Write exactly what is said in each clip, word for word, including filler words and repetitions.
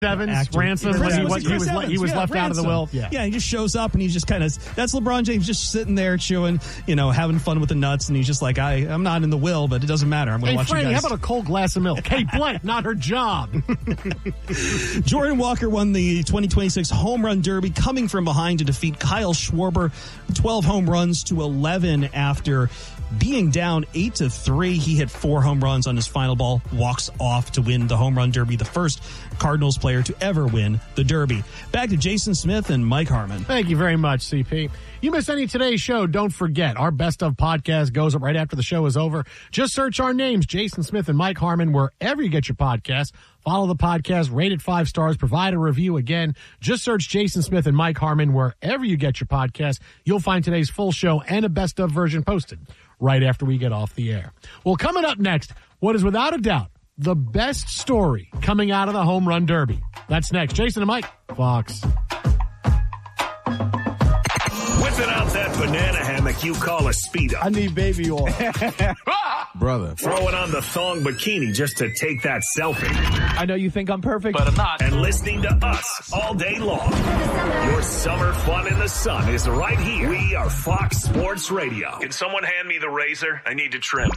Evans, actor. Ransom, Chris, he, was was, it he Chris was, Evans? he was yeah, left Ransom. out of the will. Yeah. yeah, he just shows up and he's just kind of, that's LeBron James just sitting there chewing, you know, having fun with the nuts, and he's just like, I, I'm not in the will, but it doesn't matter. I'm going to Hey, watch Franny, you guys. how about a cold glass of milk? Hey, blank, not her job. Jordan Walker won the twenty twenty-six Home Run Derby, coming from behind to defeat Kyle Schwarber, twelve home runs to eleven after being down eight to three. He hit four home runs on his final ball, walks off to win the Home Run Derby, the first Cardinals player to ever win the Derby. Back to Jason Smith and Mike Harmon. Thank you very much, C P. You miss any of today's show, don't forget, our Best of podcast goes up right after the show is over. Just search our names, Jason Smith and Mike Harmon, wherever you get your podcasts. Follow the podcast, rate it five stars, provide a review. Again, just search Jason Smith and Mike Harmon wherever you get your podcast. You'll find today's full show and a Best of version posted right after we get off the air. Well, coming up next, what is without a doubt the best story coming out of the Home Run Derby. That's next. Jason and Mike, Fox. Whipping out that banana hammock you call a Speedo. I need baby oil. Brother. Throwing on the thong bikini just to take that selfie. I know you think I'm perfect, but I'm not. And listening to us all day long. Your summer fun in the sun is right here. We are Fox Sports Radio. Can someone hand me the razor? I need to trim.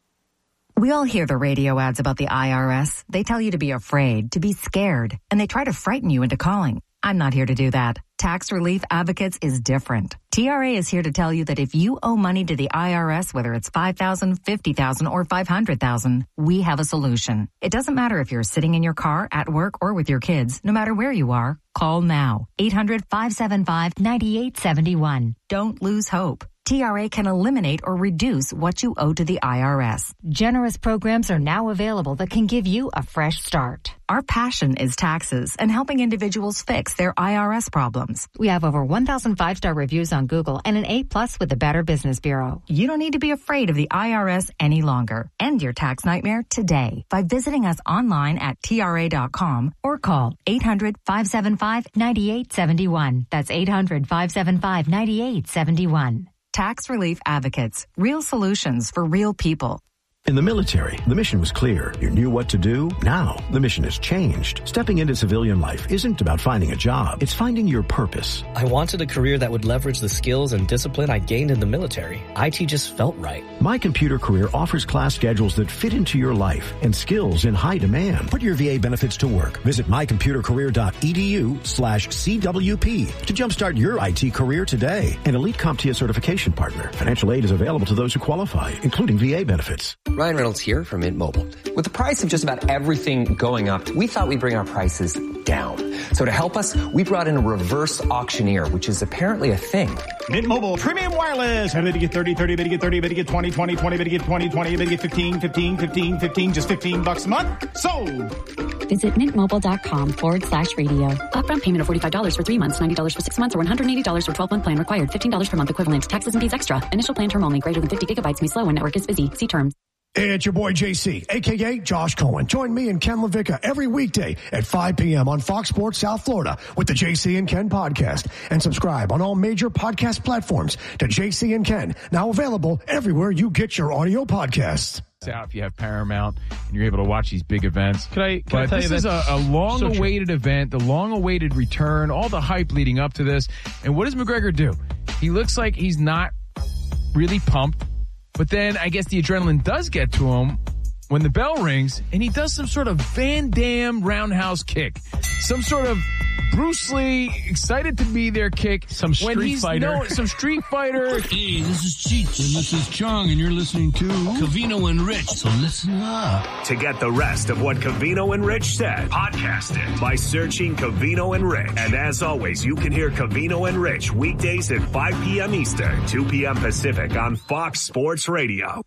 We all hear the radio ads about the I R S. They tell you to be afraid, to be scared, and they try to frighten you into calling. I'm not here to do that. Tax Relief Advocates is different. T R A is here to tell you that if you owe money to the I R S, whether it's five thousand dollars, fifty thousand dollars, or five hundred thousand dollars, we have a solution. It doesn't matter if you're sitting in your car, at work, or with your kids. No matter where you are, call now. eight hundred, five seven five, nine eight seven one. Don't lose hope. T R A can eliminate or reduce what you owe to the I R S. Generous programs are now available that can give you a fresh start. Our passion is taxes and helping individuals fix their I R S problems. We have over one thousand five-star reviews on Google and an A plus with the Better Business Bureau. You don't need to be afraid of the I R S any longer. End your tax nightmare today by visiting us online at T R A dot com or call eight hundred, five seven five, nine eight seven one. That's eight hundred, five seven five, nine eight seven one. Tax Relief Advocates. Real solutions for real people. In the military, the mission was clear. You knew what to do. Now, the mission has changed. Stepping into civilian life isn't about finding a job. It's finding your purpose. I wanted a career that would leverage the skills and discipline I gained in the military. I T just felt right. My Computer Career offers class schedules that fit into your life and skills in high demand. Put your V A benefits to work. Visit my computer career dot e d u slash C W P to jumpstart your I T career today. An elite CompTIA certification partner. Financial aid is available to those who qualify, including V A benefits. Ryan Reynolds here from Mint Mobile. With the price of just about everything going up, we thought we'd bring our prices down. So to help us, we brought in a reverse auctioneer, which is apparently a thing. Mint Mobile Premium Wireless. How to get thirty, thirty, better get thirty, better get twenty, twenty, twenty, better get twenty, twenty, better get fifteen, fifteen, fifteen, fifteen, just fifteen bucks a month. Sold. Visit mintmobile.com forward slash radio. Upfront payment of forty-five dollars for three months, ninety dollars for six months, or one hundred eighty dollars for twelve-month plan required. fifteen dollars per month equivalent. Taxes and fees extra. Initial plan term only. Greater than fifty gigabytes. May slow when network is busy. See terms. Hey, it's your boy J C, a k a. Josh Cohen. Join me and Ken LaVicka every weekday at five p.m. on Fox Sports South Florida with the J C and Ken podcast. And subscribe on all major podcast platforms to J C and Ken, now available everywhere you get your audio podcasts. Out if you have Paramount and you're able to watch these big events. Can I, can but I tell this you is a, a long-awaited so event, the long-awaited return, all the hype leading up to this. And what does McGregor do? He looks like he's not really pumped. But then I guess the adrenaline does get to him when the bell rings and he does some sort of Van Damme roundhouse kick. Some sort of Bruce Lee excited to be there kick. Some street when he's, fighter. No, some street fighter. Hey, this is Cheech and this is Chong and you're listening to Covino and Rich. So listen up. To get the rest of what Covino and Rich said, podcast it by searching Covino and Rich. And as always, you can hear Covino and Rich weekdays at five p.m. Eastern, two p.m. Pacific on Fox Sports Radio.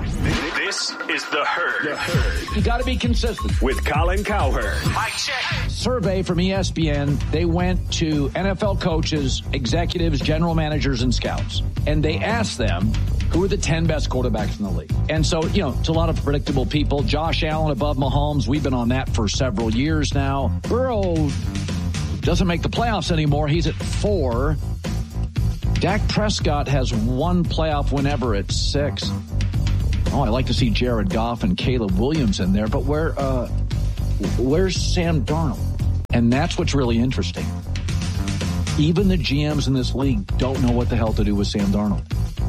This is The Herd. The Herd. You got to be consistent. With Colin Cowherd. Mike check. Survey from E S P N. They went to N F L coaches, executives, general managers, and scouts. And they asked them, who are the ten best quarterbacks in the league? And so, you know, it's a lot of predictable people. Josh Allen above Mahomes. We've been on that for several years now. Burrow doesn't make the playoffs anymore. He's at four. Dak Prescott has one playoff win ever at six. Oh, I like to see Jared Goff and Caleb Williams in there, but where, uh, where's Sam Darnold? And that's what's really interesting. Even the G Ms in this league don't know what the hell to do with Sam Darnold.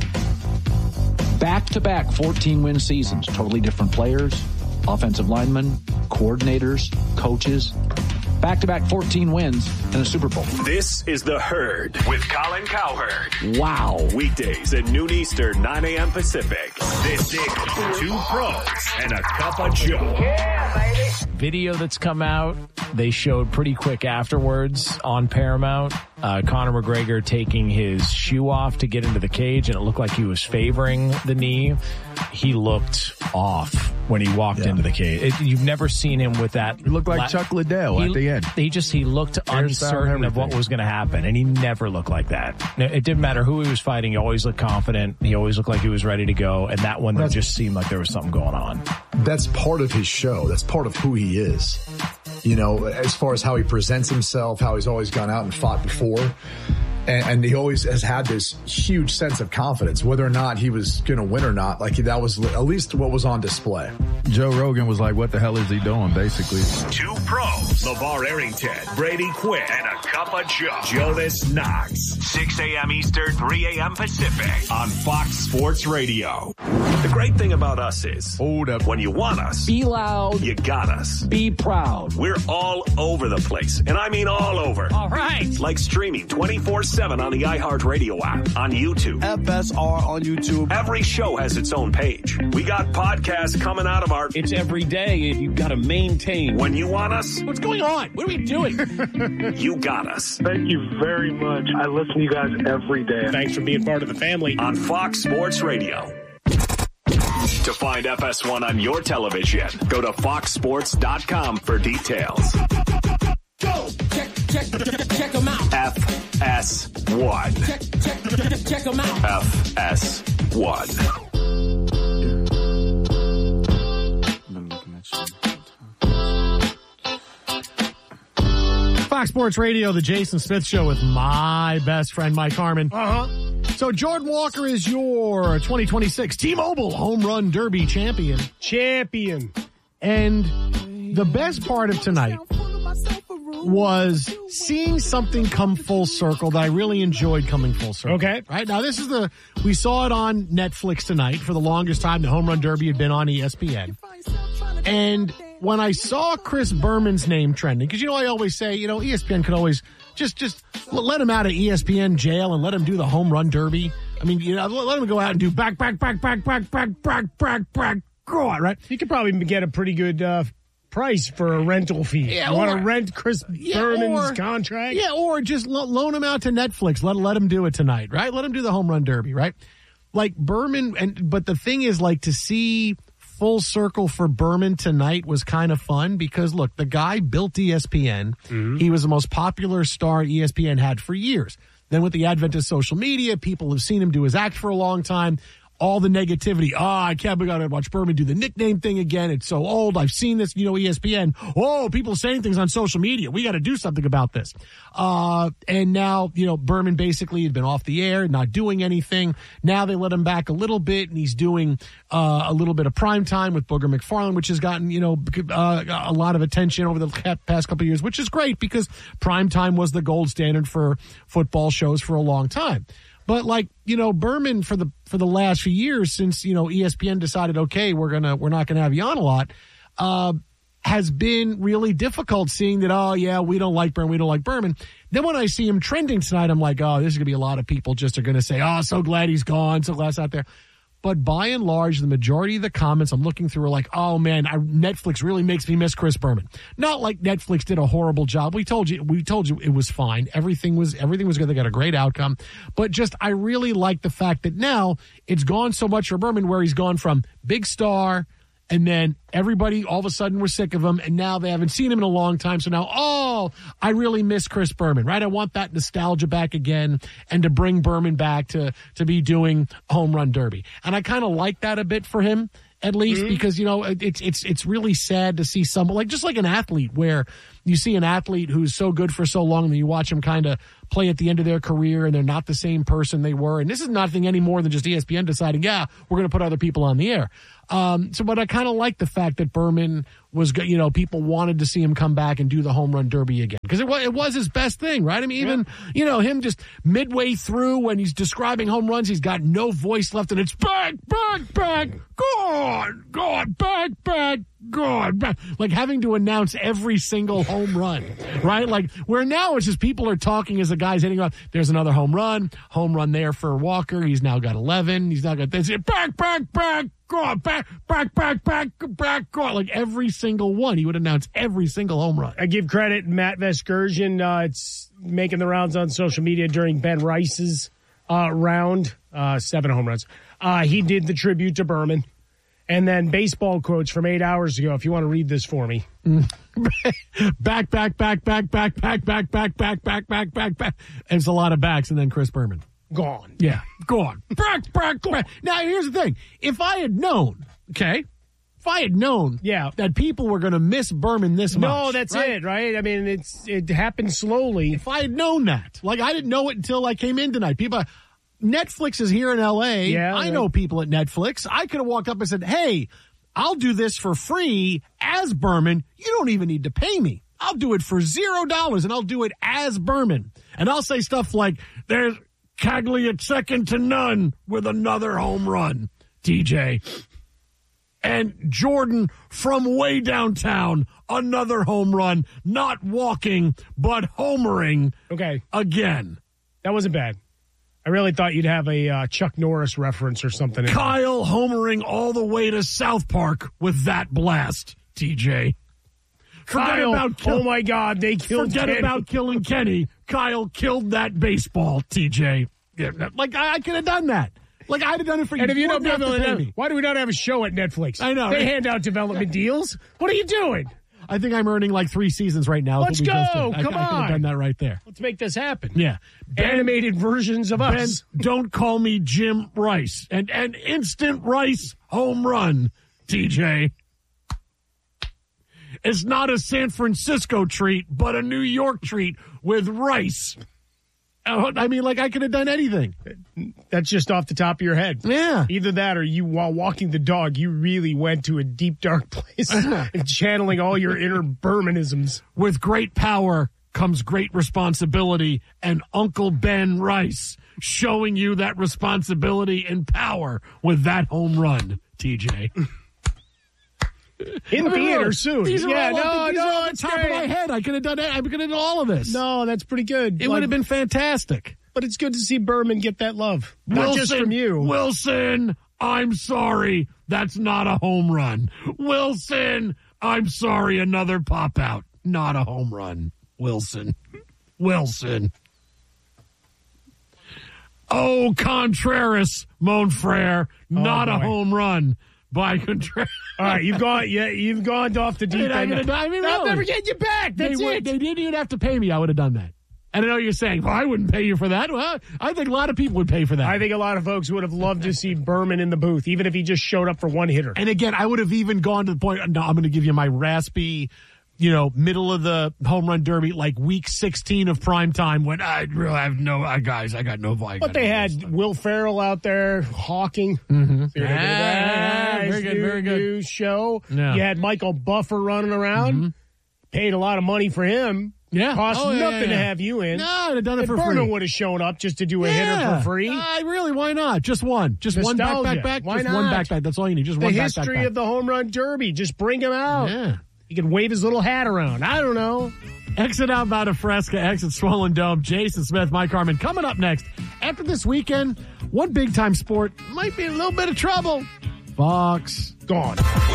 Back-to-back fourteen-win seasons, totally different players, offensive linemen, coordinators, coaches. Back-to-back fourteen wins and a Super Bowl. This is The Herd with Colin Cowherd. Wow. Weekdays at noon Eastern, nine a.m. Pacific. This is Two Pros and a Cup of Joe. Yeah, baby. Video that's come out, they showed pretty quick afterwards on Paramount. Uh, Conor McGregor taking his shoe off to get into the cage, and it looked like he was favoring the knee. He looked off when he walked yeah. into the cage. It, you've never seen him with that. He looked like la- Chuck Liddell he, at the end. He just, he looked uncertain of what was going to happen, and he never looked like that. It didn't matter who he was fighting. He always looked confident. He always looked like he was ready to go, and that one, there just seemed like there was something going on. That's part of his show. That's part of who he is. You know, as far as how he presents himself, how he's always gone out and fought before. And, and he always has had this huge sense of confidence, whether or not he was going to win or not. Like, that was at least what was on display. Joe Rogan was like, what the hell is he doing, basically? Two pros, LeVar Arrington, Brady Quinn, and a Cup of Joe, Jonas Knox. six a.m. Eastern, three a.m. Pacific on Fox Sports Radio. The great thing about us is, hold up, when you want us, be loud, you got us. Be proud. We're all over the place, and I mean all over. All right. Like streaming twenty-four seven on the iHeartRadio app, on YouTube. F S R on YouTube. Every show has its own page. We got podcasts coming out of our... It's every day, and you've got to maintain. When you want us... What's going on? What are we doing? You got us. Thank you very much. I listen to you guys every day. Thanks for being part of the family. On Fox Sports Radio. To find F S one on your television, go to fox sports dot com for details. Go! Check, check, check them out. F S one. Check, check, check them out. F S one. Fox Sports Radio, the Jason Smith Show with my best friend, Mike Harmon. Uh-huh. So Jordan Walker is your twenty twenty-six T-Mobile Home Run Derby champion. Champion. And the best part of tonight was seeing something come full circle that I really enjoyed coming full circle. Okay. Right? Now, this is the, we saw it on Netflix tonight. For the longest time, the Home Run Derby had been on E S P N. And when I saw Chris Berman's name trending, because, you know, I always say, you know, E S P N could always just, just let him out of E S P N jail and let him do the Home Run Derby. I mean, you know, let him go out and do back, back, back, back, back, back, back, back, back, go on, right? He could probably get a pretty good, uh, price for a rental fee. Yeah, you or, want to rent Chris yeah, Berman's or, contract? Yeah, or just lo- loan him out to Netflix. Let let him do it tonight, right? Let him do the Home Run Derby, right? Like Berman, and but the thing is, like, to see full circle for Berman tonight was kind of fun because, look, the guy built E S P N. Mm-hmm. He was the most popular star E S P N had for years. Then with the advent of social media, people have seen him do his act for a long time. All the negativity. Oh, I can't believe I gotta watch Berman do the nickname thing again. It's so old. I've seen this, you know, E S P N. Oh, people saying things on social media. We got to do something about this. Uh, and now, you know, Berman basically had been off the air, not doing anything. Now they let him back a little bit, and he's doing uh, a little bit of prime time with Booger McFarland, which has gotten, you know, uh, a lot of attention over the past couple of years, which is great because prime time was the gold standard for football shows for a long time. But, like, you know, Berman for the for the last few years since, you know, E S P N decided, okay, we're gonna we're not gonna have you on a lot, uh, has been really difficult seeing that, oh yeah, we don't like Berman, we don't like Berman. Then when I see him trending tonight, I'm like, oh, there's gonna be a lot of people just are gonna say, oh, so glad he's gone, so glad he's out there. But by and large, the majority of the comments I'm looking through are like, oh, man, I, Netflix really makes me miss Chris Berman. Not like Netflix did a horrible job. We told you we told you it was fine. Everything was everything was good. They got a great outcome. But just I really like the fact that now it's gone so much for Berman where he's gone from big star, and then everybody all of a sudden was sick of him, and now they haven't seen him in a long time. So now, oh, I really miss Chris Berman, right? I want that nostalgia back again and to bring Berman back to, to be doing Home Run Derby. And I kind of like that a bit for him, at least, mm-hmm. because, you know, it's it's it's really sad to see someone, like just like an athlete where, you see an athlete who's so good for so long, and you watch them kind of play at the end of their career, and they're not the same person they were. And this is nothing any more than just E S P N deciding, yeah, we're going to put other people on the air. Um, so, but I kind of like the fact that Berman was, go- you know, people wanted to see him come back and do the home run derby again, because it was, it was his best thing, right? I mean, even, yeah. you know, him just midway through when he's describing home runs, he's got no voice left, and it's back, back, back, gone, gone, back, back, gone, back. Like having to announce every single home run, right? Like where now it's just people are talking as the guy's hitting off. There's another home run, home run there for Walker. He's now got eleven. He's now got this. Back, back, back. Go on, back, back, back, back, back, go on. Like every single one. He would announce every single home run. I give credit, Matt Veskursion. Uh, it's making the rounds on social media during Ben Rice's uh, round, uh, seven home runs. Uh, he did the tribute to Berman. And then baseball quotes from eight hours ago, if you want to read this for me. back, back, back, back, back, back, back, back, back, back, back, back, back. And it's a lot of backs, and then Chris Berman. Gone. Yeah, gone. back, back, back. Now, here's the thing. If I had known, okay, if I had known yeah. that people were going to miss Berman this no, much. No, that's right? it, right? I mean, it's it happened slowly. If I had known that. Like, I didn't know it until I came in tonight. People, Netflix is here in L A. Yeah, I right. know people at Netflix. I could have walked up and said, hey, I'll do this for free as Berman. You don't even need to pay me. I'll do it for zero dollars, and I'll do it as Berman. And I'll say stuff like, there's Cagley at second to none with another home run, T J. And Jordan from way downtown, another home run, not walking, but homering okay. again. That wasn't bad. I really thought you'd have a uh, Chuck Norris reference or something. Kyle homering all the way to South Park with that blast, T J. Forget Kyle, about kill- oh my God, they killed Forget Kenny. about killing Kenny. Kyle killed that baseball, T J. Yeah, like, I, I could have done that. Like, I'd have done it for you. And if you you don't have to pay to, me. why do we not have a show at Netflix? I know. They hand out development deals. What are you doing? I think I'm earning like three seasons right now. Let's go. Come I, on. I could have done that right there. Let's make this happen. Yeah. Ben, Animated versions of Ben, us. Don't call me Jim Rice. And an instant Rice home run, T J. It's not a San Francisco treat, but a New York treat with rice. I mean, like, I could have done anything. That's just off the top of your head. Yeah. Either that or you, while walking the dog, you really went to a deep, dark place and channeling all your inner Bermanisms. With great power comes great responsibility, and Uncle Ben Rice showing you that responsibility and power with that home run, T J. In I mean, theater look, soon. These are yeah, all no, up, these no, are off it's the top great. of my head. I could have done that. I could have done all of this. No, that's pretty good. It like, would have been fantastic. But it's good to see Berman get that love. Not Wilson, just from you. Wilson, I'm sorry. That's not a home run. Wilson, I'm sorry. Another pop out. Not a home run. Wilson. Wilson. Oh, Contreras, Monfrere. Not oh, a home run. By Contreras. All right, you've gone. Yeah, you've gone off the deep I mean, end. I mean, I'll really. never get you back. That's they, it. Would, they didn't even have to pay me. I would have done that. And I know you're saying, well, I wouldn't pay you for that. Well, I think a lot of people would pay for that. I think a lot of folks would have loved to see Berman in the booth, even if he just showed up for one hitter. And again, I would have even gone to the point, no, I'm going to give you my raspy, you know, middle of the home run derby, like week sixteen of prime time when I really have no, I guys, I got no volume. But they had Will Ferrell out there hawking. Mm-hmm. So yeah, yeah, nice very good, new, very good. new show. Yeah. You had Michael Buffer running around. Mm-hmm. Paid a lot of money for him. Yeah. Cost oh, yeah, nothing yeah, yeah. to have you in. No, I'd have done it if for Berman free. would have shown up just to do a yeah. hitter for free. Uh, really, why not? Just one. Just Nostalgia. one back, back, back. Why just not? one back, back. That's all you need. Just the one back, history back, back. of the home run derby. Just bring him out. Yeah. He can wave his little hat around. I don't know. Exit out by Fresca, exit Swollen Dome. Jason Smith, Mike Harmon. Coming up next, after this weekend, one big-time sport might be in a little bit of trouble. Fox. Gone.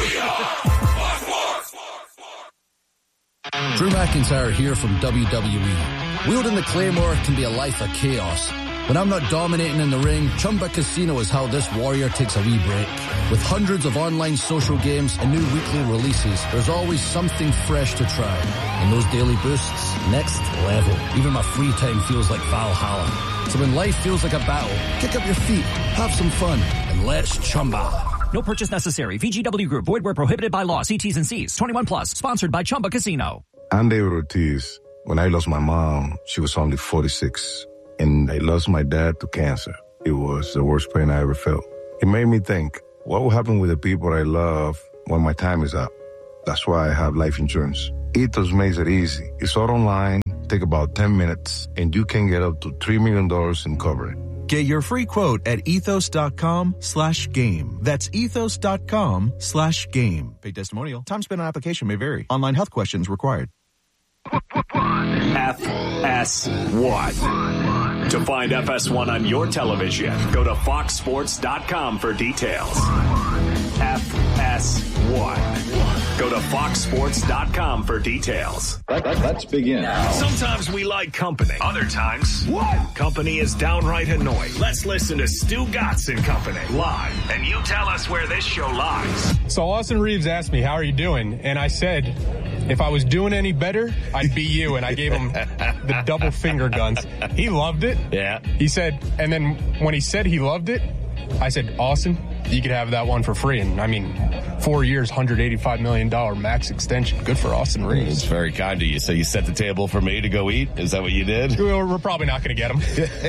Drew McIntyre here from W W E. Wielding the Claymore can be a life of chaos. When I'm not dominating in the ring, Chumba Casino is how this warrior takes a wee break. With hundreds of online social games and new weekly releases, there's always something fresh to try. And those daily boosts, next level. Even my free time feels like Valhalla. So when life feels like a battle, kick up your feet, have some fun, and let's Chumba. No purchase necessary. V G W Group. Void where prohibited by law. See T's and C's. twenty-one plus. Sponsored by Chumba Casino. I'm David Ortiz. When I lost my mom, she was only forty-six. And I lost my dad to cancer. It was the worst pain I ever felt. It made me think, what will happen with the people I love when my time is up? That's why I have life insurance. Ethos makes it easy. It's all online, take about ten minutes, and you can get up to three million dollars in coverage. Get your free quote at ethos.com slash game. That's ethos.com slash game. Paid testimonial. Time spent on application may vary. Online health questions required. F S one. To find F S one on your television, go to fox sports dot com for details. F S one. Go to fox sports dot com for details. Let, let, let's begin. Sometimes we like company. Other times, what? Company is downright annoying. Let's listen to Stu Gatz and Company live, and you tell us where this show lies. So Austin Reeves asked me, how are you doing? And I said, if I was doing any better, I'd be you. And I gave him the double finger guns. He loved it. Yeah. He said, and then when he said he loved it, I said, Austin, you could have that one for free. And I mean, four years, one hundred eighty-five million dollars max extension. Good for Austin Reeves. It's very kind of you. So you set the table for me to go eat? Is that what you did? We're, we're probably not going to get him.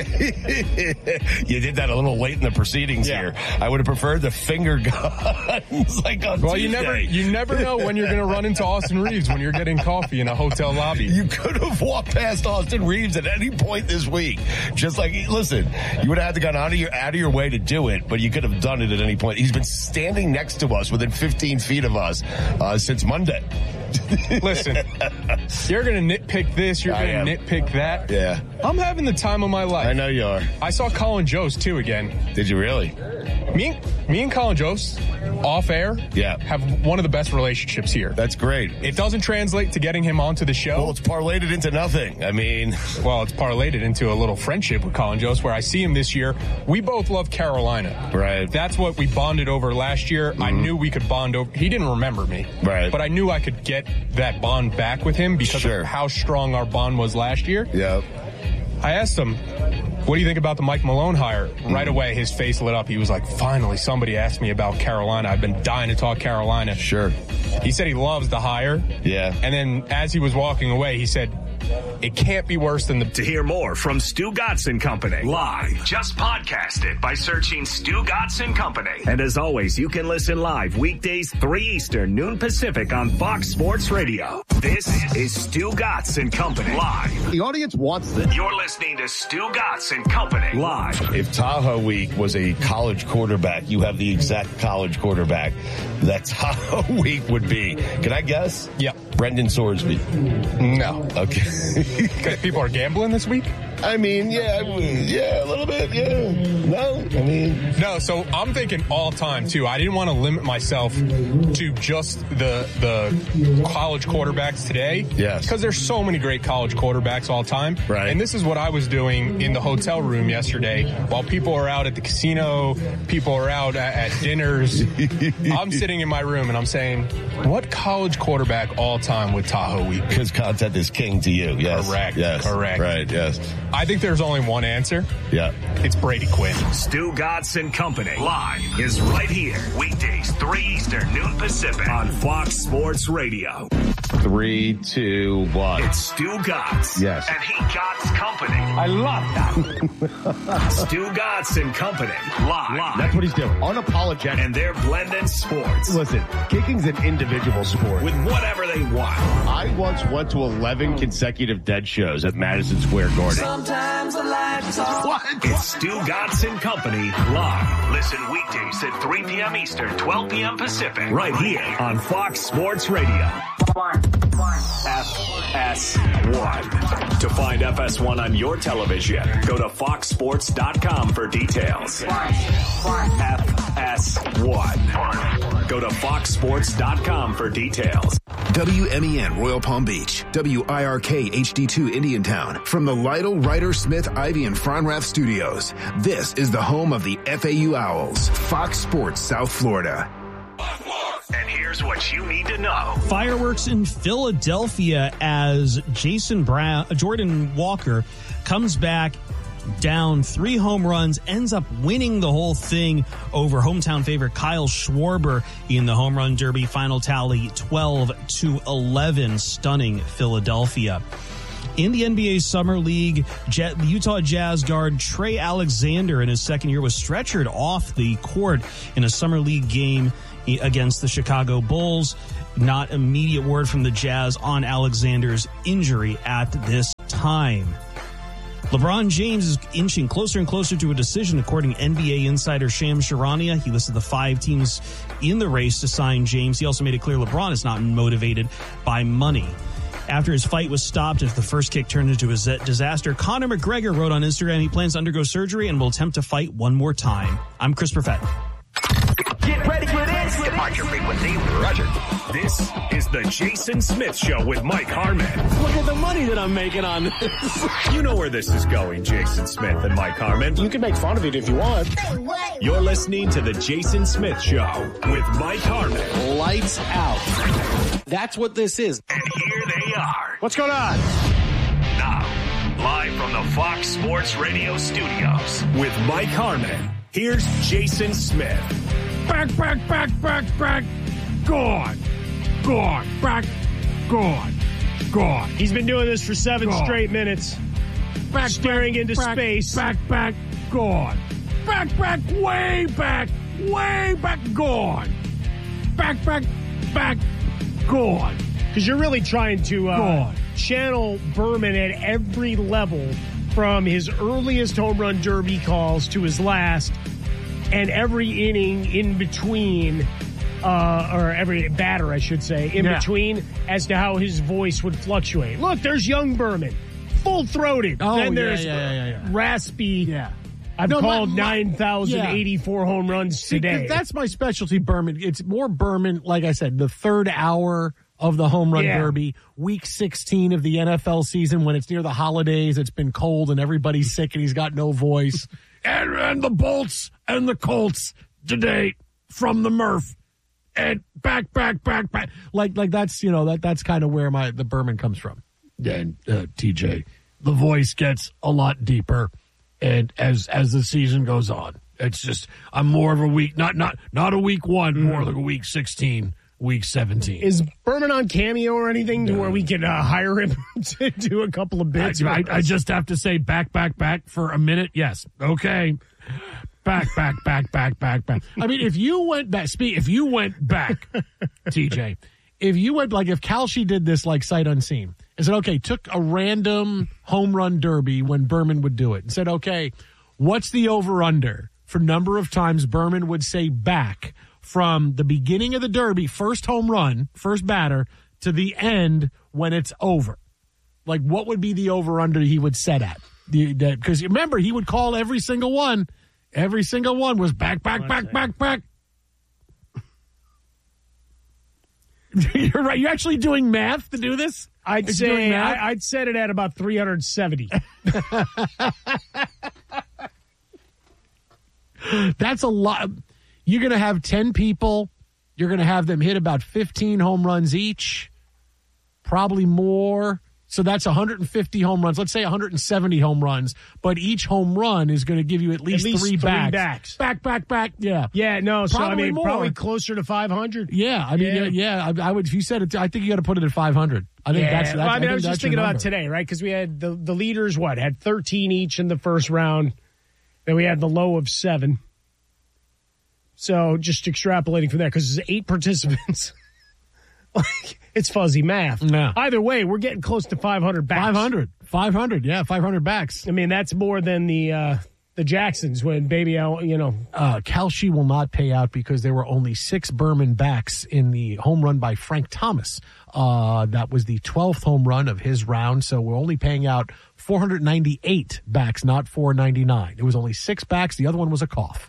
You did that a little late in the proceedings Yeah. here. I would have preferred the finger guns like on Well, Tuesday. you never, you never know when you're going to run into Austin Reeves when you're getting coffee in a hotel lobby. You could have walked past Austin Reeves at any point this week. Just like, listen, you would have had to gone out of your, out of your way to do it, but you could have done it at any point. He's been standing next to us within fifteen feet of us uh, since Monday. Listen, you're going to nitpick this, you're I going to am. nitpick that. Yeah. I'm having the time of my life. I know you are. I saw Colin Jost, too, again. Did you really? Me and, me and Colin Jost, off air, yeah. have one of the best relationships here. That's great. It doesn't translate to getting him onto the show. Well, it's parlayed it into nothing. I mean... Well, it's parlayed it into a little friendship with Colin Jost, where I see him this year. We both love Carolina. Right. That's what we bonded over last year. Mm-hmm. I knew we could bond over. He didn't remember me. Right. But I knew I could get that bond back with him because sure. of how strong our bond was last year. Yep. I asked him, what do you think about the Mike Malone hire? Mm. Right away, his face lit up. He was like, finally, somebody asked me about Carolina. I've been dying to talk Carolina. Sure. He said he loves the hire. Yeah. And then as he was walking away, he said, it can't be worse than the... To hear more from Stu Gatz and Company live, just podcast it by searching Stu Gatz and Company. And as always, you can listen live weekdays three Eastern, noon Pacific on Fox Sports Radio. This is Stu Gatz and Company live. The audience wants this. You're listening to Stu Gatz and Company live. If Tahoe Week was a college quarterback, you have the exact college quarterback that Tahoe Week would be. Can I guess? Yep. Brendan Sorsby. No. Okay. Because people are gambling this week? I mean, yeah, yeah, a little bit, yeah. No, I mean... No, so I'm thinking all time, too. I didn't want to limit myself to just the the college quarterbacks today. Yes. Because there's so many great college quarterbacks all time. Right. And this is what I was doing in the hotel room yesterday. While people are out at the casino, people are out at, at dinners, I'm sitting in my room and I'm saying, what college quarterback all time would Tahoe Week? Because content is king to you, yes. Correct. Yes. Correct. Right, yes. I think there's only one answer. Yeah. It's Brady Quinn. Stu Gatz and Company live is right here. Weekdays, three Eastern, noon Pacific on Fox Sports Radio. Three, two, one. It's Stu Gatz. Yes. And he Gatz Company. I love that. Stu Gatz and Company live. live. That's what he's doing. Unapologetic. And they're blending sports. Listen, kicking's an individual sport. With whatever they want. I once went to eleven consecutive dead shows at Madison Square Garden. Sometimes I like to talk. What? It's Stu Gatz and Company live. Listen weekdays at three p.m. Eastern, twelve p.m. Pacific. Right here on Fox Sports Radio. F S one. To find F S one on your television, go to fox sports dot com for details. F S one. Go to fox sports dot com for details. W M E N Royal Palm Beach, W I R K H D two Indiantown. From the Lytle, Ryder, Smith, Ivy, and Fronrath studios, this is the home of the F A U Owls, Fox Sports South Florida. And here's what you need to know. Fireworks in Philadelphia as Jason Brown, Jordan Walker comes back down three home runs, ends up winning the whole thing over hometown favorite Kyle Schwarber in the home run derby. Final tally twelve to eleven, stunning Philadelphia. In the N B A Summer League, Jet, the Utah Jazz guard Trey Alexander in his second year was stretchered off the court in a Summer League game against the Chicago Bulls. Not immediate word from the Jazz on Alexander's injury at this time. LeBron James is inching closer and closer to a decision, according to N B A insider Shams Charania. He listed the five teams in the race to sign James. He also made it clear LeBron is not motivated by money. After his fight was stopped after the first kick turned into a disaster, Conor McGregor wrote on Instagram he plans to undergo surgery and will attempt to fight one more time. I'm Chris Perfett. Get ready for this. Depart your frequency. Roger. This is the Jason Smith Show with Mike Harmon. Look at the money that I'm making on this. You know where this is going, Jason Smith and Mike Harmon. You can make fun of it if you want. You're listening to the Jason Smith Show with Mike Harmon. Lights out. That's what this is. And here they are. What's going on? Now, live from the Fox Sports Radio studios with Mike Harmon. Here's Jason Smith. Back, back, back, back, back. Gone. Gone. Back. Gone. Gone. He's been doing this for seven gone. straight minutes. Back, staring back, into back, space. Back, back, gone. Back, back, way back. Way back, gone. Back, back, back, gone. Because you're really trying to uh, channel Berman at every level, from his earliest home run derby calls to his last, and every inning in between, uh, or every batter, I should say, in yeah. between, as to how his voice would fluctuate. Look, there's young Berman, full-throated. Oh, then yeah, there's yeah, yeah, yeah. raspy. Yeah. I've No, called my- my- nine thousand eighty-four yeah. home runs See, 'cause today. that's my specialty, Berman. It's more Berman, like I said, the third hour of the home run Yeah. derby, week sixteen of the N F L season, when it's near the holidays, it's been cold and everybody's sick and he's got no voice. and, and the Bolts and the Colts today from the Murph. And back, back, back, back. Like, like that's, you know, that that's kind of where my the Berman comes from. And uh, T J, the voice gets a lot deeper. And as as the season goes on, it's just I'm more of a week not not not a week one, more like a week sixteen, week seventeen. Is Berman on Cameo or anything to where we can uh, hire him to do a couple of bits? I, I, I just have to say back, back, back for a minute. Yes, okay. Back, back, back, back, back, back. I mean, if you went back, speak. If you went back, T J, if you went like if Kalshi did this like sight unseen. I said, okay, took a random home run derby when Berman would do it and said, okay, what's the over-under for number of times Berman would say back from the beginning of the derby, first home run, first batter, to the end when it's over? Like, what would be the over-under he would set at? Because remember, he would call every single one. Every single one was back, back, back, back, back. You're right. You're actually doing math to do this? I'd Is say I, I'd set it at about three hundred seventy. That's a lot. You're going to have ten people. You're going to have them hit about fifteen home runs each, probably more. So that's one hundred fifty home runs. Let's say one hundred seventy home runs, but each home run is going to give you at least, At least three, three backs. backs. Back, back, back. Yeah. Yeah, no, so I Probably mean, more. probably closer to five hundred. Yeah, I mean, yeah, yeah I, I would. If you said it, I think you got to put it at five hundred. I think yeah. that's. that's well, I mean, I, think was just that's your thinking about number. today, right? Because we had the the leaders, what, had thirteen each in the first round. Then we had the low of seven. So just extrapolating from there, because there's eight participants. Like, it's fuzzy math. Yeah. Either way, we're getting close to five hundred backs. five hundred. five hundred, yeah, five hundred backs. I mean, that's more than the uh, the Jacksons when Baby Al, you know. Uh, Kalshi will not pay out because there were only six Berman backs in the home run by Frank Thomas. Uh, that was the twelfth home run of his round, so we're only paying out four hundred ninety-eight backs, not four ninety-nine. It was only six backs. The other one was a cough.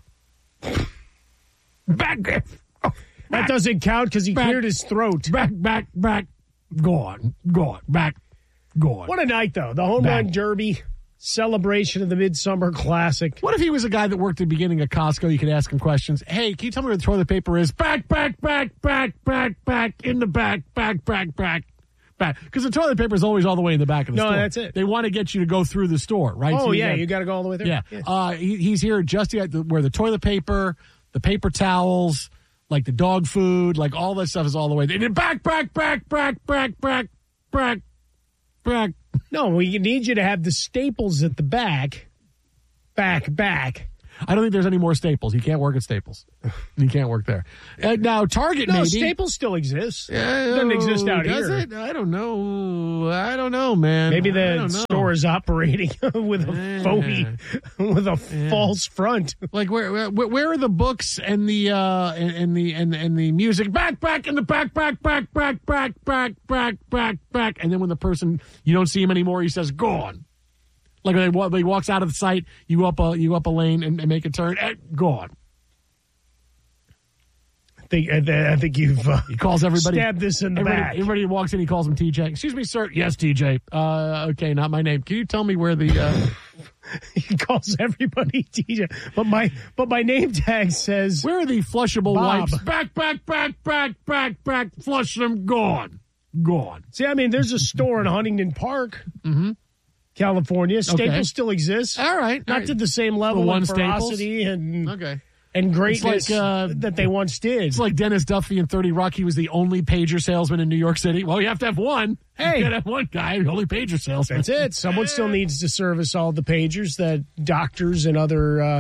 Back. That doesn't count because he Back. cleared his throat. Back, back, back. Gone, gone, back, gone. What a night, though. The home Back. run derby, celebration of the Midsummer Classic. What if he was a guy that worked at the beginning of Costco? You could ask him questions. Hey, can you tell me where the toilet paper is? Back, back, back, back, back, back, in the back, back, back, back, back. Because the toilet paper is always all the way in the back of the No, store. that's it. They want to get you to go through the store, right? Oh, So yeah, gotta- you got to go all the way there. Yeah. Uh, he, he's here just at the, where the toilet paper, the paper towels, like the dog food, like all that stuff is all the way there. Back, back, back, back, back, back, back, back. No, we need you to have the staples at the back. Back, back. I don't think there's any more Staples. You can't work at Staples. You can't work there. Uh, now, Target No, maybe. Staples still exists. Yeah, Doesn't exist out does here. it? I don't know. I don't know, man. Maybe I the don't know. store is operating with a Yeah. phony, with a Yeah. false front. Like where, where where are the books and the uh and, and the and and the music back back in the back back back back back back back back back and then when the person you don't see him anymore he says gone. Like when he, wa- he walks out of the site, you go up a you go up a lane and, and make a turn, eh, gone. I think I, I think you've uh, He calls everybody. stabbed this in the everybody, back. Everybody who walks in, he calls him T J. Excuse me, sir. Yes, T J. Uh, okay, not my name. Can you tell me where the? Uh, He calls everybody T J, but my but my name tag says where are the flushable Bob. wipes? Back, back, back, back, back, back. Flush them. Gone. Gone. See, I mean, there's a store in Huntington Park, Mm-hmm. California. Staples Okay. still exists. All right. Not all right. to the same level The one of ferocity and Okay. and greatness It's like, uh, that they once did. It's like Dennis Duffy in thirty Rock. He was the only pager salesman in New York City. Well, you have to have one. Hey. You gotta have one guy, the only pager salesman. That's it. Someone still needs to service all the pagers that doctors and other uh,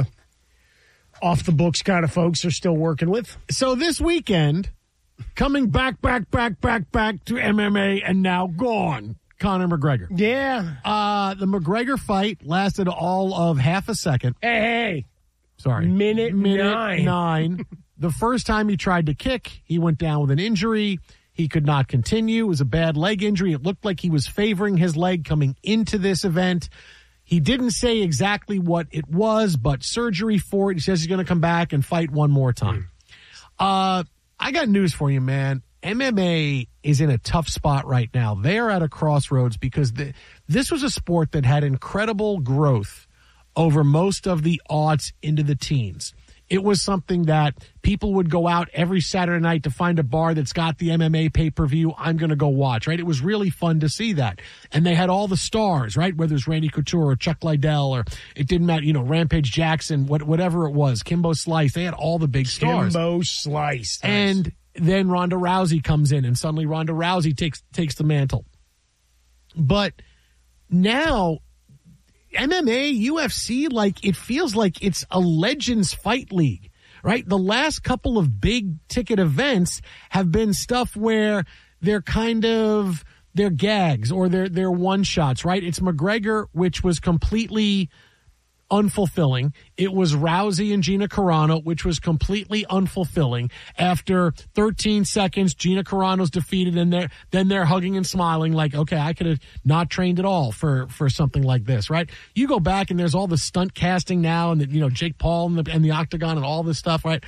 off the books kind of folks are still working with. So this weekend, coming back, back, back, back, back to M M A and now gone, Conor McGregor. Yeah. Uh, the McGregor fight lasted all of half a second. Hey, hey. Sorry. Minute nine. nine. The first time he tried to kick, he went down with an injury. He could not continue. It was a bad leg injury. It looked like he was favoring his leg coming into this event. He didn't say exactly what it was, but surgery for it. He says he's going to come back and fight one more time. Uh, I got news for you, man. M M A is in a tough spot right now. They are at a crossroads because the, this was a sport that had incredible growth over most of the aughts into the teens. It was something that people would go out every Saturday night to find a bar that's got the M M A pay-per-view. I'm going to go watch, right? It was really fun to see that. And they had all the stars, right? Whether it's Randy Couture or Chuck Liddell or it didn't matter, you know, Rampage Jackson, what, whatever it was, Kimbo Slice. They had all the big stars. Kimbo Slice. Nice. And then Ronda Rousey comes in and suddenly Ronda Rousey takes takes the mantle. But now M M A, U F C, like it feels like it's a Legends fight league, right? The last couple of big ticket events have been stuff where they're kind of they're gags or they're they're one shots, right? It's McGregor, which was completely unfulfilling. It was Rousey and Gina Carano, which was completely unfulfilling. After thirteen seconds, Gina Carano's defeated, and they're then they're hugging and smiling like, okay, I could have not trained at all for for something like this, right? You go back and there's all the stunt casting now, and the, you know Jake Paul and the, and the Octagon and all this stuff, right?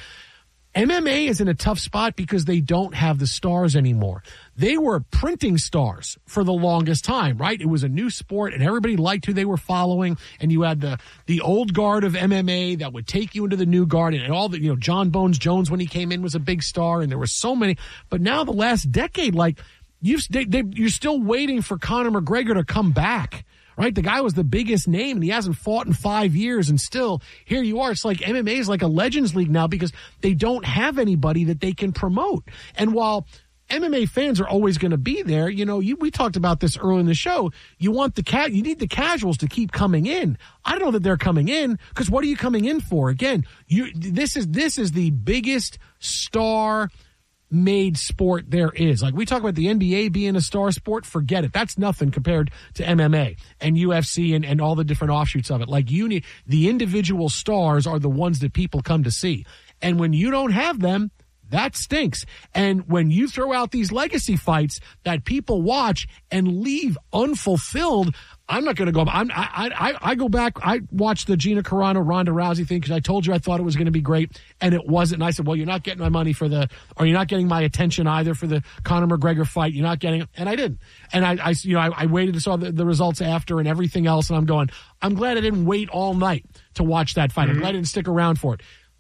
M M A is in a tough spot because they don't have the stars anymore. They were printing stars for the longest time, right? It was a new sport and everybody liked who they were following. And you had the, the old guard of M M A that would take you into the new guard, and all the, you know, John Bones Jones when he came in was a big star, and there were so many. But now the last decade, like you've, they, they, you're still waiting for Conor McGregor to come back. Right? The guy was the biggest name and he hasn't fought in five years and still here you are. It's like M M A is like a Legends League now because they don't have anybody that they can promote. And while M M A fans are always going to be there, you know, you, we talked about this early in the show. You want the cat, you need the casuals to keep coming in. I don't know that they're coming in because what are you coming in for? Again, you, this is, this is the biggest star made sport there is. Like we talk about the N B A being a star sport, forget it. That's nothing compared to M M A and U F C and, and all the different offshoots of it. Like you need, the individual stars are the ones that people come to see. And when you don't have them, that stinks. And when you throw out these legacy fights that people watch and leave unfulfilled, I'm not going to go. I'm, I, I, I go back. I watched the Gina Carano Ronda Rousey thing because I told you I thought it was going to be great, and it wasn't. And I said, well, you're not getting my money for the, or you're not getting my attention either for the Conor McGregor fight. You're not getting it, and I didn't. And I, I you know, I, I waited and saw the, the results after and everything else, and I'm going. I'm glad I didn't wait all night to watch that fight. Mm-hmm. I'm glad I didn't stick around for it.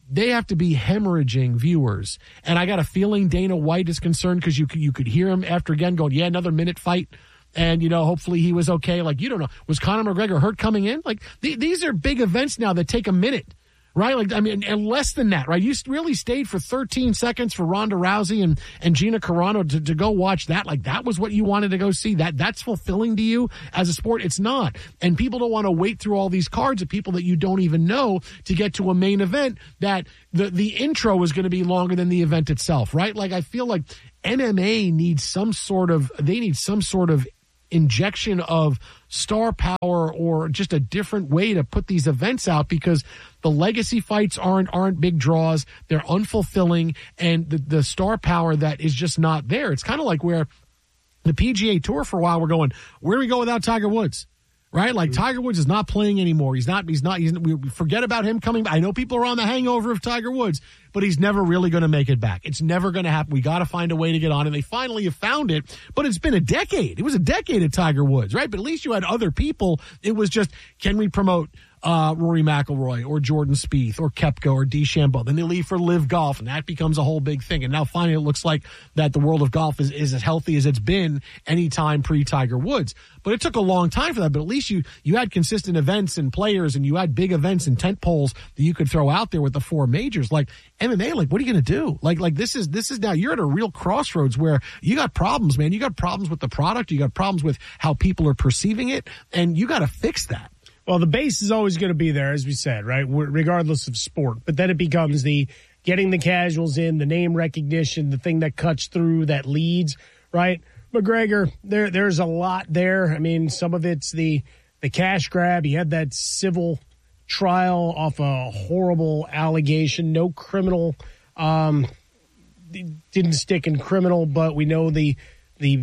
they have to be hemorrhaging viewers. And I got a feeling Dana White is concerned because you could, you could hear him after again going, yeah, another minute fight. And, you know, hopefully he was okay. Like, you don't know. Was Conor McGregor hurt coming in? Like, th- these are big events now that take a minute. Right? Like, I mean, and less than that, right? You really stayed for thirteen seconds for Ronda Rousey and, and Gina Carano to, to go watch that. Like, that was what you wanted to go see. That That's fulfilling to you as a sport. It's not. And people don't want to wait through all these cards of people that you don't even know to get to a main event that the, the intro is going to be longer than the event itself, right? Like, I feel like M M A needs some sort of, they need some sort of injection of star power or just a different way to put these events out, because the legacy fights aren't aren't big draws. They're unfulfilling, and the, the star power that is just not there. It's kind of like where the P G A Tour for a while we're going, where do we go without Tiger Woods? Right? Like, Tiger Woods is not playing anymore. He's not, he's not, he's, we forget about him coming back. I know people are on the hangover of Tiger Woods, but he's never really going to make it back. It's never going to happen. We got to find a way to get on. And they finally have found it, but it's been a decade. It was a decade of Tiger Woods, right? But at least you had other people. It was just, can we promote uh, Rory McIlroy or Jordan Spieth or Koepka or DeChambeau? Then they leave for Live Golf, and that becomes a whole big thing. And now finally it looks like that the world of golf is, is as healthy as it's been anytime pre-Tiger Woods. But it took a long time for that. But at least you you had consistent events and players, and you had big events and tent poles that you could throw out there with the four majors. Like M M A, like, what are you going to do? Like, like this is this is now you're at a real crossroads where you got problems, man. You got problems with the product. You got problems with how people are perceiving it, and you got to fix that. Well, the base is always going to be there, as we said, right, regardless of sport. But then it becomes the getting the casuals in, the name recognition, the thing that cuts through, that leads, right? McGregor, there, there's a lot there. I mean, some of it's the the cash grab. He had that civil trial off a horrible allegation. No criminal, um, didn't stick in criminal, but we know the the.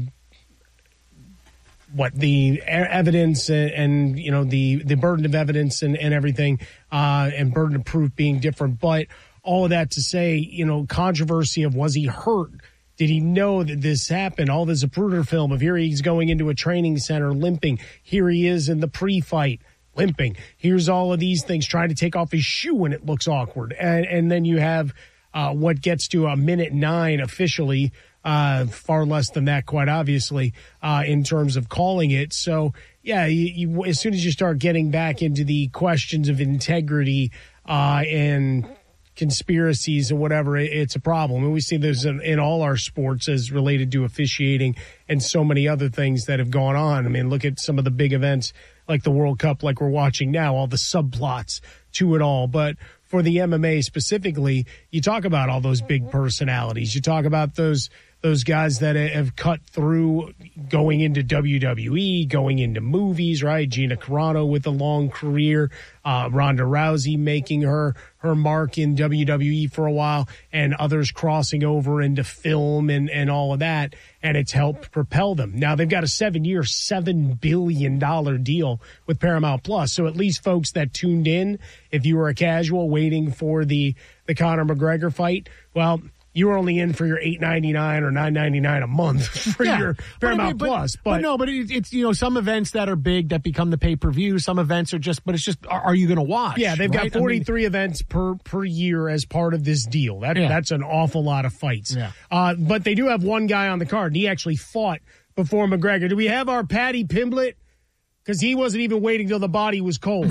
what the evidence and, and you know the the burden of evidence and, and everything uh and burden of proof being different. But all of that to say, you know, controversy of, was he hurt? Did he know that this happened? All this Zapruder film of, here he's going into a training center limping, here he is in the pre-fight limping, here's all of these things, trying to take off his shoe and it looks awkward, and and then you have uh what gets to a minute nine officially. Uh, far less than that, quite obviously, uh, in terms of calling it. So, yeah, you, you, as soon as you start getting back into the questions of integrity uh, and conspiracies and whatever, it, it's a problem. And we see this in, in all our sports as related to officiating and so many other things that have gone on. I mean, look at some of the big events like the World Cup, like we're watching now, all the subplots to it all. But for the M M A specifically, you talk about all those big personalities. You talk about those those guys that have cut through, going into W W E, going into movies, right? Gina Carano with a long career, uh, Ronda Rousey making her her mark in W W E for a while, and others crossing over into film and, and all of that, and it's helped propel them. Now they've got a seven-year, seven billion dollars deal with Paramount Plus, so at least folks that tuned in, if you were a casual waiting for the, the Conor McGregor fight, well, you were only in for your eight ninety-nine or nine ninety-nine a month for yeah. your Paramount but I mean, but, Plus. But, but no, but it, it's, you know, some events that are big that become the pay-per-view. Some events are just, but it's just, are, are you going to watch? Yeah, they've right? got forty-three I mean, events per per year as part of this deal. That yeah. That's an awful lot of fights. Yeah. Uh, but they do have one guy on the card, and he actually fought before McGregor. Do we have our Paddy Pimblett? Because he wasn't even waiting till the body was cold.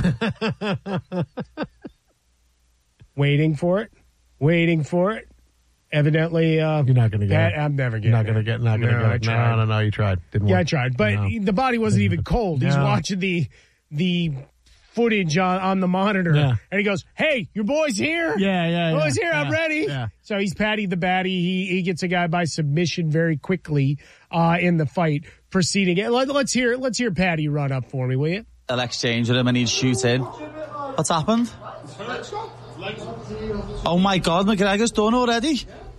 Waiting for it. Waiting for it. Evidently, uh, you're not going to get that, it. I'm never getting You're not it. going to get. Not going to no, get it. I tried. No, no, no. You tried. Didn't yeah, work. I tried, but no. the body wasn't even cold. He's no. watching the the footage on, on the monitor, yeah. and he goes, "Hey, your boy's here. Yeah, yeah, your boy's yeah, here. yeah, I'm ready." Yeah. So he's Paddy the Batty. He he gets a guy by submission very quickly uh, in the fight. Proceeding. Let, let's hear let's hear Paddy run up for me, will you? I'll exchange with him and he'd shoot in. What's happened? Oh my God, McGregor's done already.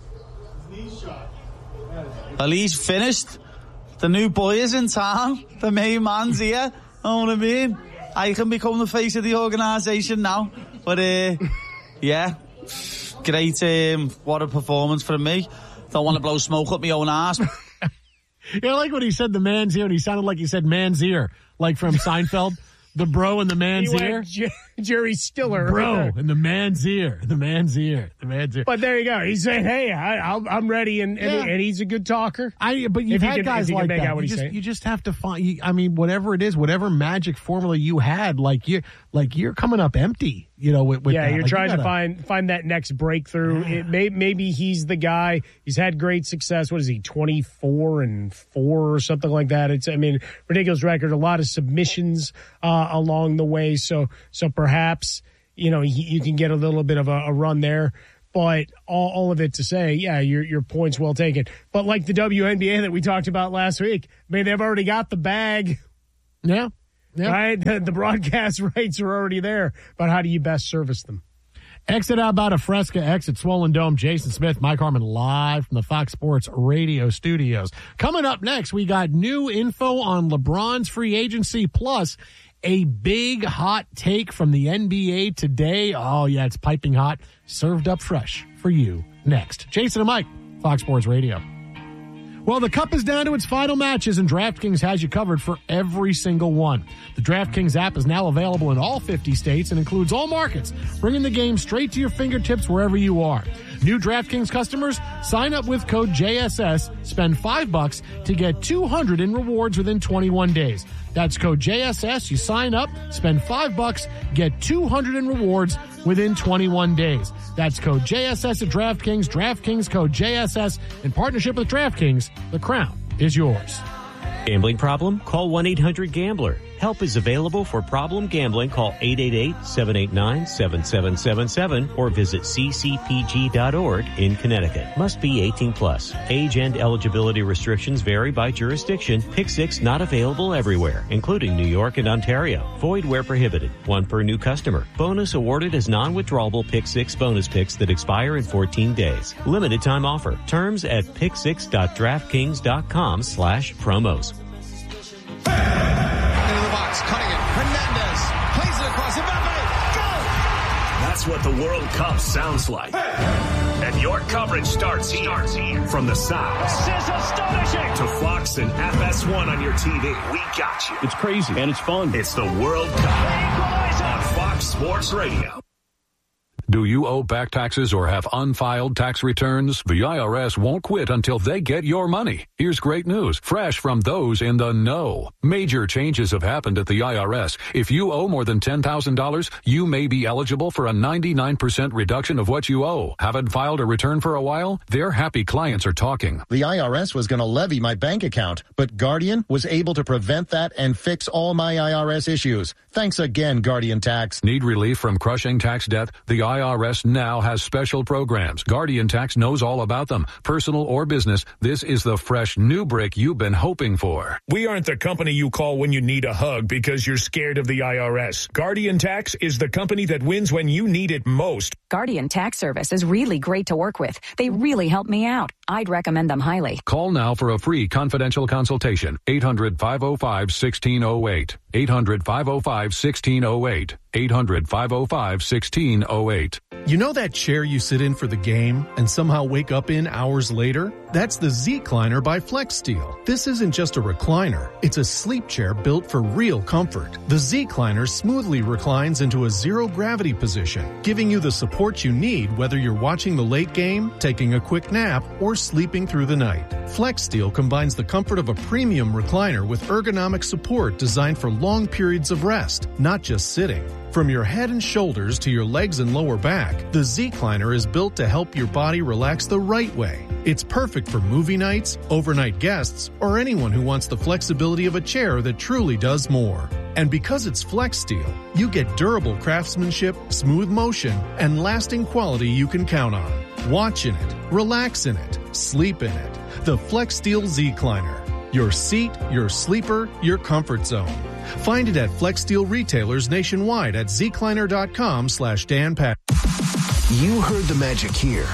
Well, he's finished. The new boy is in town. The main man's here. Know what I mean? I can become the face of the organisation now. But, uh, yeah, great. Um, what a performance from me. Don't want to blow smoke up my own ass. Yeah, I like when he said the man's ear, and he sounded like he said man's ear, like from Seinfeld. The bro in the man's He ear? went J- Jerry Stiller. Bro in the man's ear. The man's ear. The man's ear. But there you go. He said, hey, I, I'll, I'm ready, and, and, Yeah. and he's a good talker. I, but you've If you had can- guys if you can like make that. out what You he's just, saying. you just have to find. You, I mean, whatever it is, whatever magic formula you had, like you, like you're coming up empty. You know, with, with yeah, that. you're Like, you trying gotta- to find find that next breakthrough. It may, maybe he's the guy. He's had great success. What is he, twenty-four and four or something like that? It's, I mean, ridiculous record. A lot of submissions uh, along the way. So, so perhaps you know he, you can get a little bit of a, a run there. But all, all of it to say, yeah, your your point's well taken. But like the W N B A that we talked about last week, I mean, they've already got the bag. Yeah. Yeah. Right? The, the broadcast rights are already there. But how do you best service them? Exit out about a Fresca, exit Swollen Dome. Jason Smith, Mike Harmon live from the Fox Sports Radio studios. Coming up next, we got new info on LeBron's free agency, plus a big hot take from the N B A today. Oh, yeah, it's piping hot. Served up fresh for you next. Jason and Mike, Fox Sports Radio. Well, the Cup is down to its final matches, and DraftKings has you covered for every single one. The DraftKings app is now available in all fifty states and includes all markets, bringing the game straight to your fingertips wherever you are. New DraftKings customers, sign up with code J S S, spend five bucks to get two hundred in rewards within twenty-one days. That's code J S S. You sign up, spend five bucks, get two hundred in rewards within twenty-one days. That's code J S S at DraftKings. DraftKings code J S S in partnership with DraftKings. The crown is yours. Gambling problem? Call one eight hundred gambler. Help is available for problem gambling. Call eight eight eight, seven eight nine, seven seven seven seven or visit c c p g dot org in Connecticut. Must be eighteen plus. Age and eligibility restrictions vary by jurisdiction. Pick six not available everywhere, including New York and Ontario. Void where prohibited. One per new customer. Bonus awarded as non-withdrawable Pick six bonus picks that expire in fourteen days. Limited time offer. Terms at pick six dot draftkings dot com slash promos. Cutting it. Hernandez plays it across. Mbappe. Go! That's what the World Cup sounds like. And your coverage starts here. From the sounds This is astonishing. to Fox and F S one on your T V. We got you. It's crazy and it's fun. It's the World Cup on Fox Sports Radio. Do you owe back taxes or have unfiled tax returns? The I R S won't quit until they get your money. Here's great news, fresh from those in the know. Major changes have happened at the I R S. If you owe more than ten thousand dollars, you may be eligible for a ninety-nine percent reduction of what you owe. Haven't filed a return for a while? Their happy clients are talking. The I R S was going to levy my bank account, but Guardian was able to prevent that and fix all my I R S issues. Thanks again, Guardian Tax. Need relief from crushing tax debt? The I R S now has special programs. Guardian Tax knows all about them. Personal or business, this is the fresh new break you've been hoping for. We aren't the company you call when you need a hug because you're scared of the I R S. Guardian Tax is the company that wins when you need it most. Guardian Tax Service is really great to work with. They really helped me out. I'd recommend them highly. Call now for a free confidential consultation. eight hundred, five oh five, one six oh eight. eight hundred, five oh five, one six oh eight. eight hundred, five oh five, one six oh eight. You know that chair you sit in for the game and somehow wake up in hours later? That's the Z-Cliner by FlexSteel. This isn't just a recliner. It's a sleep chair built for real comfort. The Z-Cliner smoothly reclines into a zero-gravity position, giving you the support you need whether you're watching the late game, taking a quick nap, or sleeping through the night. FlexSteel combines the comfort of a premium recliner with ergonomic support designed for long periods of rest, not just sitting. From your head and shoulders to your legs and lower back, the Z-Cliner is built to help your body relax the right way. It's perfect for movie nights, overnight guests, or anyone who wants the flexibility of a chair that truly does more. And because it's FlexSteel, you get durable craftsmanship, smooth motion, and lasting quality you can count on. Watch in it, relax in it, sleep in it. The FlexSteel Z-Cliner. Your seat, your sleeper, your comfort zone. Find it at FlexSteel retailers nationwide at zcliner.com slash Dan Pat. You heard the magic here.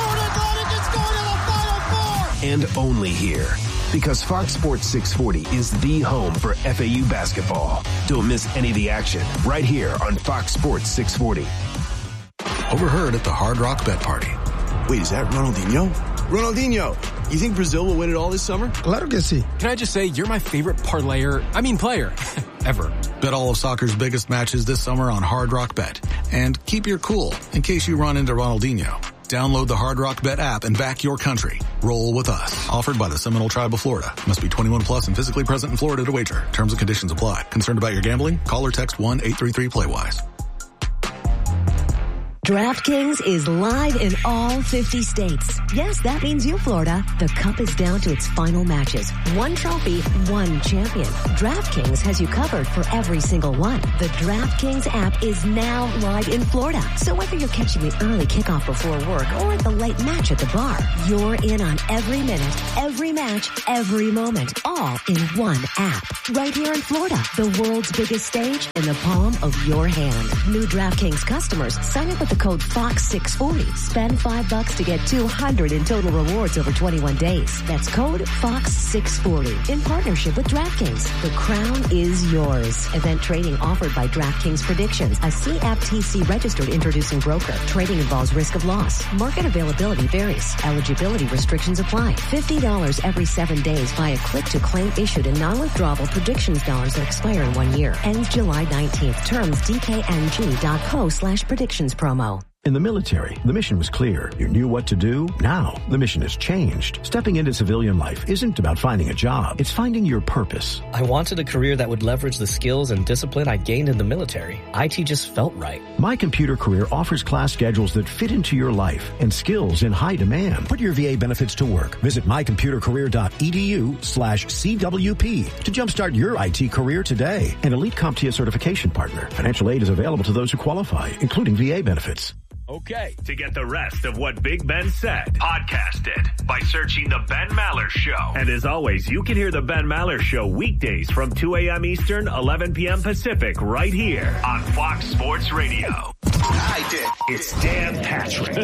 And only here. Because Fox Sports six forty is the home for F A U basketball. Don't miss any of the action right here on Fox Sports six forty. Overheard at the Hard Rock Bet Party. Wait, is that Ronaldinho? Ronaldinho, you think Brazil will win it all this summer? Claro que sí. Can I just say, you're my favorite parlayer, I mean player, ever. Bet all of soccer's biggest matches this summer on Hard Rock Bet. And keep your cool in case you run into Ronaldinho. Download the Hard Rock Bet app and back your country. Roll with us. Offered by the Seminole Tribe of Florida. Must be twenty-one plus and physically present in Florida to wager. Terms and conditions apply. Concerned about your gambling? Call or text one eight three three play wise. DraftKings is live in all fifty states. Yes, that means you, Florida. The Cup is down to its final matches. One trophy, one champion. DraftKings has you covered for every single one. The DraftKings app is now live in Florida. So whether you're catching the early kickoff before work or the late match at the bar, you're in on every minute, every match, every moment, all in one app. Right here in Florida, the world's biggest stage in the palm of your hand. New DraftKings customers, sign up with the code Fox six forty. Spend five bucks to get two hundred in total rewards over twenty-one days. That's code Fox six forty. In partnership with DraftKings. The crown is yours. Event trading offered by DraftKings Predictions, a C F T C registered introducing broker. Trading involves risk of loss. Market availability varies. Eligibility restrictions apply. fifty dollars every seven days via click to claim issued and non-withdrawable predictions dollars that expire in one year. Ends July nineteenth. Terms D K N G dot co slash predictions promo. In the military, the mission was clear. You knew what to do. Now, the mission has changed. Stepping into civilian life isn't about finding a job. It's finding your purpose. I wanted a career that would leverage the skills and discipline I gained in the military. I T just felt right. My Computer Career offers class schedules that fit into your life and skills in high demand. Put your V A benefits to work. Visit mycomputercareer.edu slash CWP to jumpstart your I T career today. An elite CompTIA certification partner. Financial aid is available to those who qualify, including V A benefits. Okay. To get the rest of what Big Ben said, podcast it by searching The Ben Maller Show. And as always, you can hear The Ben Maller Show weekdays from two a.m. Eastern, eleven p.m. Pacific, right here on Fox Sports Radio. I did. It's Dan Patrick.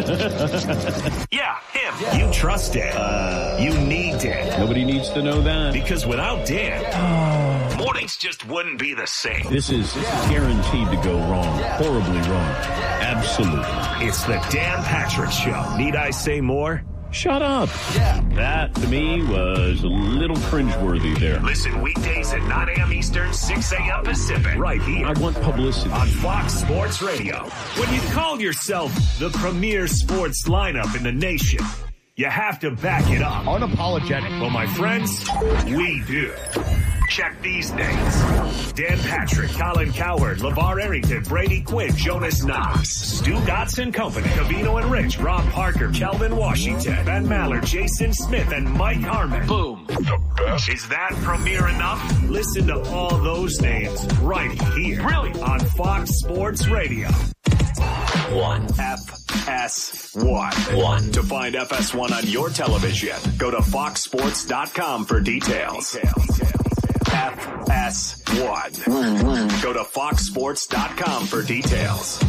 Yeah, him. Yeah. You trust Dan. Uh, you need Dan. Nobody needs to know that. Because without Dan, oh. mornings just wouldn't be the same. This is yeah. guaranteed to go wrong. Yeah. Horribly wrong. Yeah. Absolutely. It's the Dan Patrick Show. Need I say more? Shut up. Yeah. That, to me, was a little cringeworthy there. Listen weekdays at nine a.m. Eastern, six a.m. Pacific. Right here. I want publicity. On Fox Sports Radio. When you call yourself the premier sports lineup in the nation, you have to back it up. Unapologetic. Well, my friends, we do. Check these names. Dan Patrick, Colin Cowherd, LeVar Arrington, Brady Quinn, Jonas Knox, Stu Dotson Company, Covino and Rich, Rob Parker, Kelvin Washington, Ben Maller, Jason Smith, and Mike Harmon. Boom. The best. Is that premiere enough? Listen to all those names right here. Really? On Fox Sports Radio. One. F S one. One. To find F S one on your television, go to fox sports dot com for details. details. F S one. One, one. Go to fox sports dot com for details.